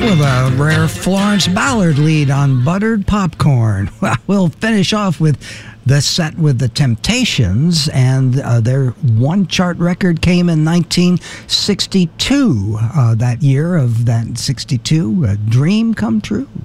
with a rare Florence Ballard lead on Buttered Popcorn. Well, we'll finish off with the set with the Temptations, and their one chart record came in 1962, that year of that 62, A Dream Come True.